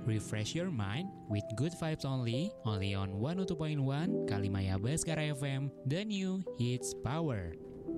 Refresh your mind with good vibes only on 102.1 Kalimaya Baskara FM, the new hits power.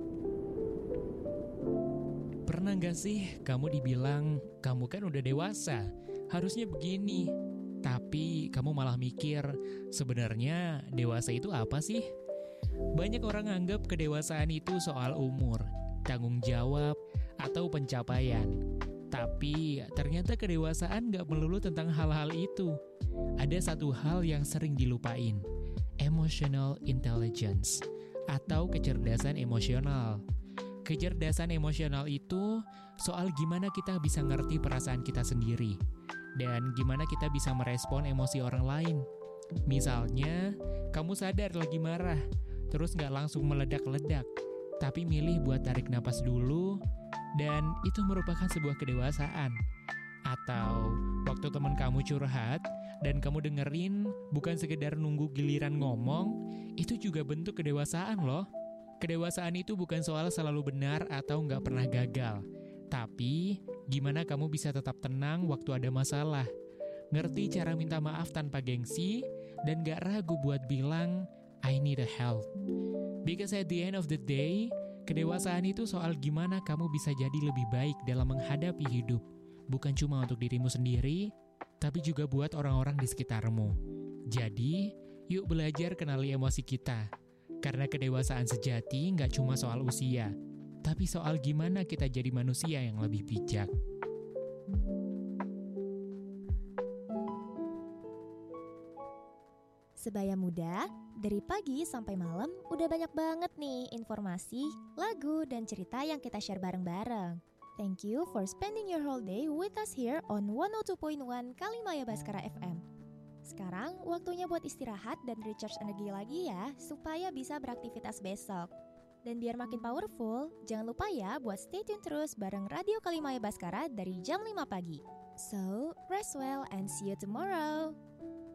Pernah gak sih kamu dibilang, kamu kan udah dewasa, harusnya begini. Tapi kamu malah mikir, sebenarnya dewasa itu apa sih? Banyak orang anggap kedewasaan itu soal umur, tanggung jawab, atau pencapaian. Tapi ternyata kedewasaan gak melulu tentang hal-hal itu. Ada satu hal yang sering dilupain, emotional intelligence, atau kecerdasan emosional. Kecerdasan emosional itu soal gimana kita bisa ngerti perasaan kita sendiri, dan gimana kita bisa merespon emosi orang lain. Misalnya, kamu sadar lagi marah, terus gak langsung meledak-ledak, tapi milih buat tarik napas dulu, dan itu merupakan sebuah kedewasaan. Atau waktu teman kamu curhat dan kamu dengerin bukan sekedar nunggu giliran ngomong, itu juga bentuk kedewasaan loh. Kedewasaan itu bukan soal selalu benar atau nggak pernah gagal, tapi gimana kamu bisa tetap tenang waktu ada masalah, ngerti cara minta maaf tanpa gengsi, dan gak ragu buat bilang I need a help. Because at the end of the day, kedewasaan itu soal gimana kamu bisa jadi lebih baik dalam menghadapi hidup. Bukan cuma untuk dirimu sendiri, tapi juga buat orang-orang di sekitarmu. Jadi, yuk belajar kenali emosi kita. Karena kedewasaan sejati nggak cuma soal usia, tapi soal gimana kita jadi manusia yang lebih bijak. Sebaya muda, dari pagi sampai malam udah banyak banget nih informasi, lagu, dan cerita yang kita share bareng-bareng. Thank you for spending your whole day with us here on 102.1 Kalimaya Baskara FM. Sekarang waktunya buat istirahat dan recharge energi lagi ya, supaya bisa beraktivitas besok. Dan biar makin powerful, jangan lupa ya buat stay tune terus bareng Radio Kalimaya Baskara dari jam 5 pagi. So, rest well and see you tomorrow.